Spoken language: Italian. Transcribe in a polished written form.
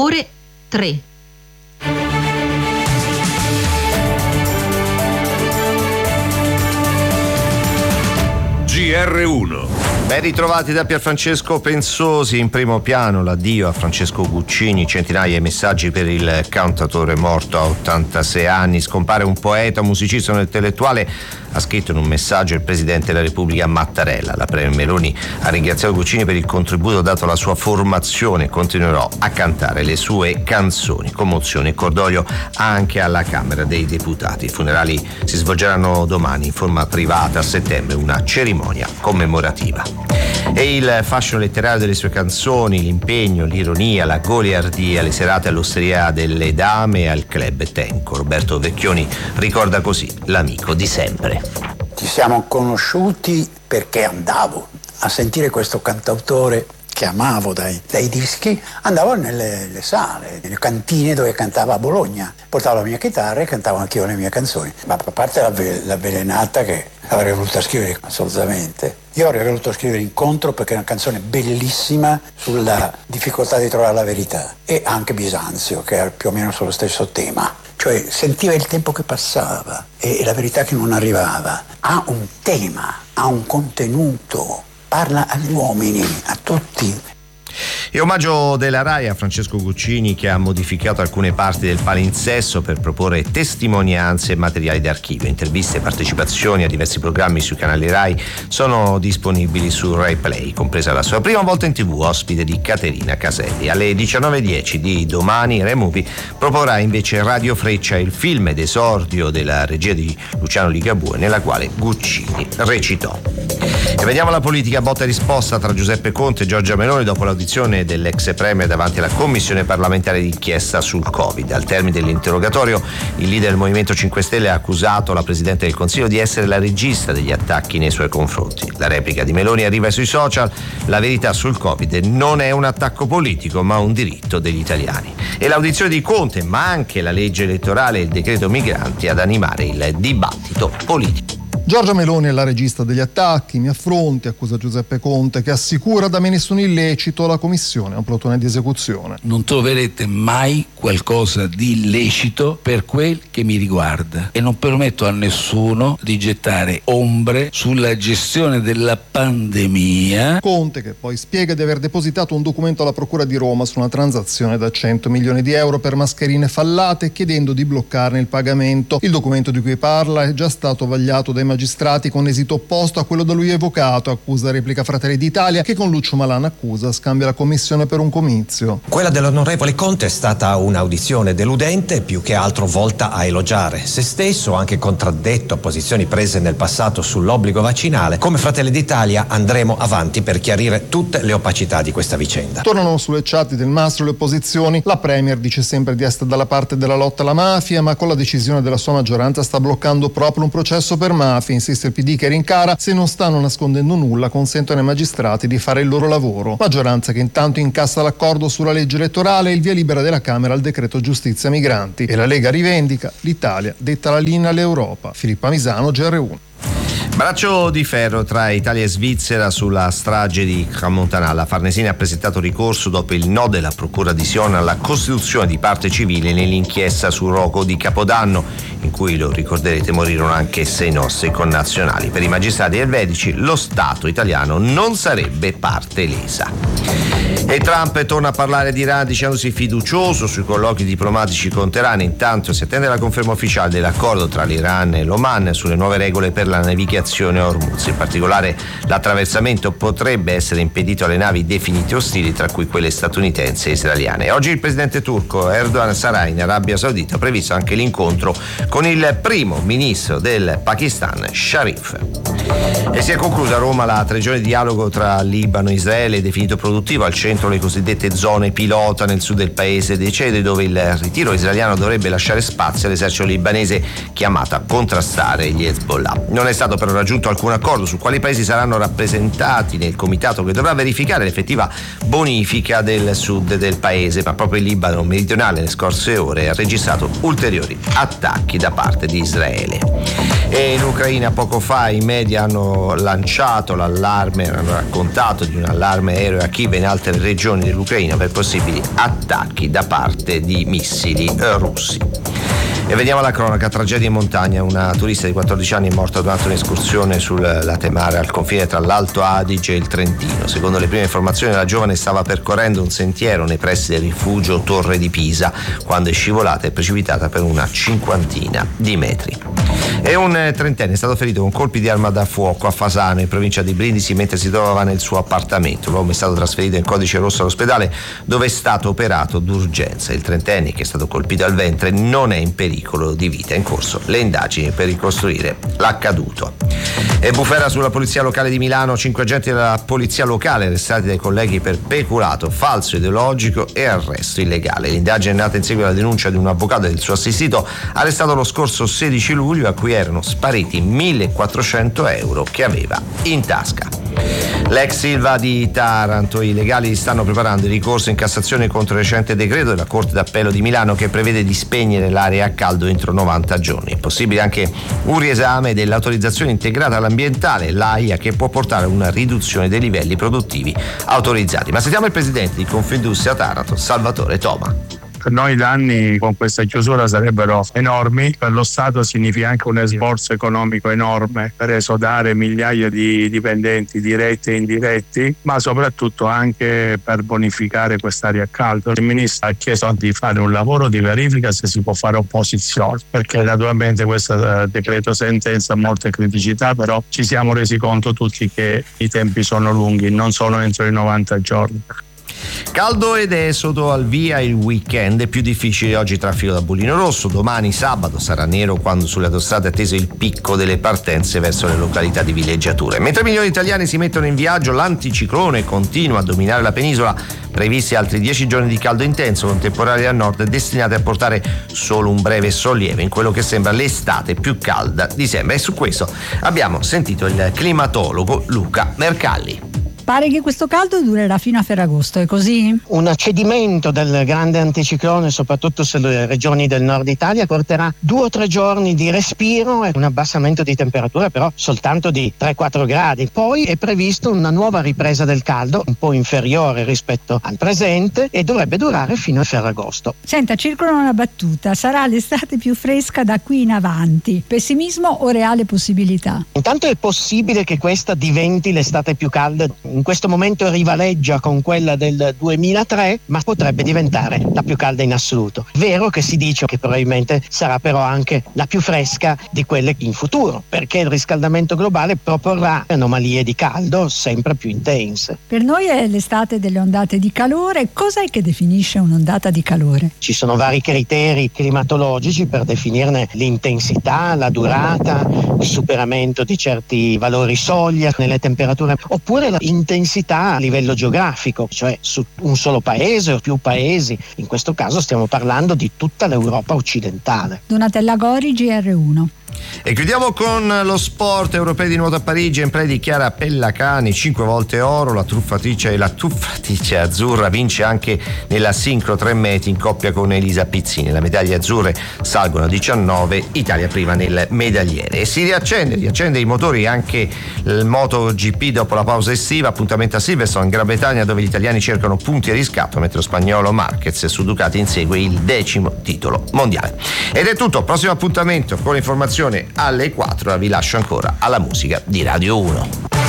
Ore 3. GR1. Ben ritrovati da Pierfrancesco Pensosi. In primo piano l'addio a Francesco Guccini, centinaia di messaggi per il cantautore morto a 86 anni. Scompare un poeta, musicista, un intellettuale, ha scritto in un messaggio il Presidente della Repubblica Mattarella. La Premier Meloni ha ringraziato Guccini per il contributo dato alla sua formazione e continuerò a cantare le sue canzoni. Commozione e cordoglio anche alla Camera dei Deputati. I funerali si svolgeranno domani in forma privata, a settembre una cerimonia commemorativa. E il fascino letterario delle sue canzoni, l'impegno, l'ironia, la goliardia, le serate all'Osteria delle Dame e al Club Tenco. Roberto Vecchioni ricorda così l'amico di sempre. Ci siamo conosciuti perché andavo a sentire questo cantautore che amavo dai dischi, andavo nelle sale, nelle cantine dove cantava a Bologna. Portavo la mia chitarra e cantavo anch'io le mie canzoni. Ma a parte l'avvelenata che avrei voluto scrivere assolutamente. Io avrei voluto scrivere Incontro perché è una canzone bellissima sulla difficoltà di trovare la verità. E anche Bisanzio, che era più o meno sullo stesso tema. Cioè sentiva il tempo che passava e la verità che non arrivava. Ha un tema, ha un contenuto, parla agli uomini, a tutti. E omaggio della RAI a Francesco Guccini, che ha modificato alcune parti del palinsesto per proporre testimonianze e materiali d'archivio. Interviste e partecipazioni a diversi programmi sui canali RAI sono disponibili su Rai Play, compresa la sua prima volta in TV, ospite di Caterina Caselli. Alle 19:10 di domani Rai Movie proporrà invece Radio Freccia, il film d'esordio della regia di Luciano Ligabue, nella quale Guccini recitò. E vediamo la politica, botta e risposta tra Giuseppe Conte e Giorgia Meloni dopo l'audizione dell'ex premier davanti alla commissione parlamentare d'inchiesta sul Covid. Al termine dell'interrogatorio, il leader del Movimento 5 Stelle ha accusato la Presidente del Consiglio di essere la regista degli attacchi nei suoi confronti. La replica di Meloni arriva sui social: la verità sul Covid non è un attacco politico ma un diritto degli italiani. E l'audizione di Conte, ma anche la legge elettorale e il decreto migranti ad animare il dibattito politico. Giorgia Meloni è la regista degli attacchi, mi affronti, accusa Giuseppe Conte, che assicura da me nessun illecito, la commissione è un plotone di esecuzione. Non troverete mai qualcosa di illecito per quel che mi riguarda e non permetto a nessuno di gettare ombre sulla gestione della pandemia. Conte, che poi spiega di aver depositato un documento alla Procura di Roma su una transazione da 100 milioni di euro per mascherine fallate, chiedendo di bloccarne il pagamento. Il documento di cui parla è già stato vagliato dai magistrati con esito opposto a quello da lui evocato, accusa replica Fratelli d'Italia, che con Lucio Malan accusa scambia la commissione per un comizio. Quella dell'onorevole Conte è stata un'audizione deludente, più che altro volta a elogiare se stesso, anche contraddetto a posizioni prese nel passato sull'obbligo vaccinale. Come Fratelli d'Italia andremo avanti per chiarire tutte le opacità di questa vicenda. Tornano sulle chat del Mastro le opposizioni. La Premier dice sempre di essere dalla parte della lotta alla mafia, ma con la decisione della sua maggioranza sta bloccando proprio un processo per mafia. Insiste il PD, che rincara: se non stanno nascondendo nulla consentono ai magistrati di fare il loro lavoro. Maggioranza che intanto incassa l'accordo sulla legge elettorale e il via libera della Camera al decreto giustizia migranti. E la Lega rivendica: l'Italia detta la linea all'Europa. Filippa Misano, GR1. Braccio di ferro tra Italia e Svizzera sulla strage di Crans-Montana. La Farnesina ha presentato ricorso dopo il no della Procura di Sion alla costituzione di parte civile nell'inchiesta sul rogo di Capodanno, in cui, lo ricorderete, morirono anche 6 nostri connazionali. Per i magistrati elvetici lo Stato italiano non sarebbe parte lesa. E Trump torna a parlare di Iran dicendosi fiducioso sui colloqui diplomatici con Teheran. Intanto si attende la conferma ufficiale dell'accordo tra l'Iran e l'Oman sulle nuove regole per la navigazione a Hormuz. In particolare, l'attraversamento potrebbe essere impedito alle navi definite ostili, tra cui quelle statunitense e israeliane. Oggi il presidente turco Erdogan sarà in Arabia Saudita, previsto anche l'incontro con il primo ministro del Pakistan, Sharif. E si è conclusa a Roma la 3 giorni di dialogo tra Libano e Israele, definito produttivo. Al centro le cosiddette zone pilota nel sud del paese decede, dove il ritiro israeliano dovrebbe lasciare spazio all'esercito libanese chiamato a contrastare gli Hezbollah. Non è stato però raggiunto alcun accordo su quali paesi saranno rappresentati nel comitato che dovrà verificare l'effettiva bonifica del sud del paese, ma proprio il Libano meridionale nelle scorse ore ha registrato ulteriori attacchi da parte di Israele. E in Ucraina poco fa i media quindi hanno lanciato l'allarme, hanno raccontato di un allarme aereo a Kiev e in altre regioni dell'Ucraina per possibili attacchi da parte di missili russi. E veniamo alla cronaca, tragedia in montagna. Una turista di 14 anni è morta durante un'escursione sul latte mare al confine tra l'Alto Adige e il Trentino. Secondo le prime informazioni, la giovane stava percorrendo un sentiero nei pressi del rifugio Torre di Pisa quando è scivolata e precipitata per una 50 di metri. E un trentenne è stato ferito con colpi di arma da fuoco a Fasano, in provincia di Brindisi, mentre si trovava nel suo appartamento. L'uomo è stato trasferito in codice rosso all'ospedale, dove è stato operato d'urgenza. Il trentenne, che è stato colpito al ventre, non è in pericolo di vita. In corso le indagini per ricostruire l'accaduto. E bufera sulla polizia locale di Milano. 5 agenti della polizia locale arrestati dai colleghi per peculato, falso ideologico e arresto illegale. L'indagine è nata in seguito alla denuncia di un avvocato e del suo assistito, arrestato lo scorso 16 luglio, a cui erano spariti 1.400 euro che aveva in tasca. L'ex Silva di Taranto: i legali stanno preparando il ricorso in Cassazione contro il recente decreto della Corte d'Appello di Milano che prevede di spegnere l'area a caldo entro 90 giorni. È possibile anche un riesame dell'autorizzazione integrata all'ambientale, l'AIA, che può portare a una riduzione dei livelli produttivi autorizzati. Ma sentiamo il presidente di Confindustria Taranto, Salvatore Toma. Per noi i danni con questa chiusura sarebbero enormi, per lo Stato significa anche un sforzo economico enorme per esodare migliaia di dipendenti diretti e indiretti, ma soprattutto anche per bonificare quest'area a caldo. Il Ministro ha chiesto di fare un lavoro di verifica se si può fare opposizione, perché naturalmente questo decreto sentenza ha molte criticità, però ci siamo resi conto tutti che i tempi sono lunghi, non sono entro i 90 giorni. Caldo ed esodo al via il weekend. È più difficile oggi traffico da Bullino Rosso, domani sabato sarà nero quando sulle autostrade è atteso il picco delle partenze verso le località di villeggiature. Mentre milioni di italiani si mettono in viaggio, l'anticiclone continua a dominare la penisola, previsti altri 10 giorni di caldo intenso con temporali al nord destinati a portare solo un breve sollievo in quello che sembra l'estate più calda di sempre. E su questo abbiamo sentito il climatologo Luca Mercalli. Pare che questo caldo durerà fino a Ferragosto, è così? Un accedimento del grande anticiclone, soprattutto sulle regioni del nord Italia, porterà 2 o 3 giorni di respiro e un abbassamento di temperatura però soltanto di 3-4 gradi. Poi è previsto una nuova ripresa del caldo, un po' inferiore rispetto al presente, e dovrebbe durare fino a Ferragosto. Senta, circola una battuta: sarà l'estate più fresca da qui in avanti. Pessimismo o reale possibilità? Intanto è possibile che questa diventi l'estate più calda. In questo momento rivaleggia con quella del 2003, ma potrebbe diventare la più calda in assoluto. Vero che si dice che probabilmente sarà però anche la più fresca di quelle in futuro, perché il riscaldamento globale proporrà anomalie di caldo sempre più intense. Per noi è l'estate delle ondate di calore. Cos'è che definisce un'ondata di calore? Ci sono vari criteri climatologici per definirne l'intensità, la durata, il superamento di certi valori soglia nelle temperature, oppure l'intensità a livello geografico, cioè su un solo paese o più paesi. In questo caso stiamo parlando di tutta l'Europa occidentale. Donatella Gori, GR1. E chiudiamo con lo sport. Europei di nuoto a Parigi, in play di Chiara Pellacani, 5 volte oro, la tuffatrice azzurra vince anche nella sincro 3 metri in coppia con Elisa Pizzini. Le medaglie azzurre salgono a 19, Italia prima nel medagliere. E si riaccende i motori anche il MotoGP dopo la pausa estiva. Appuntamento a Silverstone in Gran Bretagna, dove gli italiani cercano punti a riscatto, mentre lo spagnolo Marquez su Ducati insegue il 10° titolo mondiale. Ed è tutto, prossimo appuntamento con informazioni alle 4. Vi lascio ancora alla musica di Radio 1.